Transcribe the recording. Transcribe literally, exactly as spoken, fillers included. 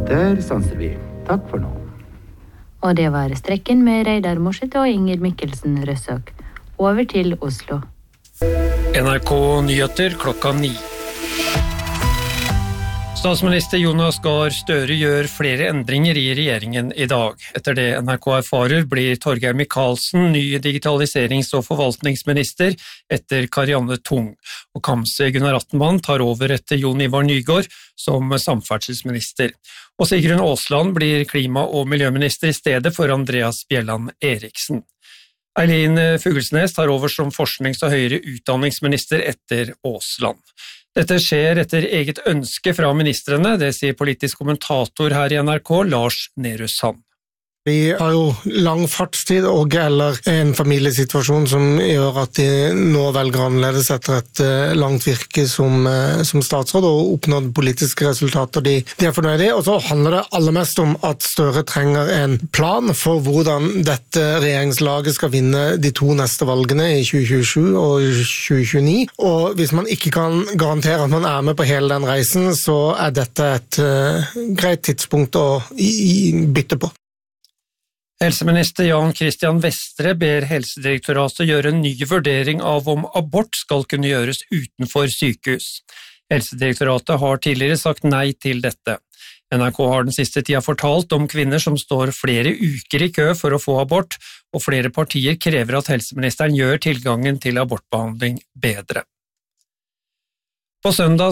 Der stanser vi. Takk for nå. Og det var strekken med Reidar Morseth og Inger Mikkelsen Røssøk. Over til Oslo. N R K Nyheter klokka ni. Statsminister Jonas Gahr Støre gjør flere endringer i regjeringen i dag. Etter det N R K erfarer blir Torgeir Micaelsen ny digitaliserings- og forvaltningsminister etter Karianne Tung, og Kamzy Gunnar Rattenmann tar over etter Jon Ivar Nygård som samferdselsminister. Og Sigrun Aasland blir klima- og miljøminister i stedet for Andreas Bjelland Eriksen. Eileen Fuglesnes tar over som forsknings- og høyere utdanningsminister etter Aasland. Dette skjer etter eget ønske fra ministrene, det sier politisk kommentator her i N R K, Lars Nehru Sand. Vi har jo lang fartstid og eller en familiesituasjon som gjør at de nå velger annerledes etter et langt virke som, som statsråd og oppnådd politiske resultater de, de er fornøyd i. Og så handler det aller mest om at Støre trenger en plan for hvordan dette regjeringslaget skal vinne de to neste valgene i tjue tjuesju og tjue tjueni. Og hvis man ikke kan garantere at man er med på hele den reisen, så er dette et uh, greit tidspunkt å i, i, bytte på. Helseminister Jan Christian Vestre ber Helsedirektoratet gjøre en ny vurdering av om abort skal kunne gjøres utenfor sykehus. Helsedirektoratet har tidligere sagt nei til dette. N R K har den siste tida fortalt om kvinner som står flere uker i kø for å få abort, og flere partier krever at helseministeren gjør tilgangen til abortbehandling bedre. På søndag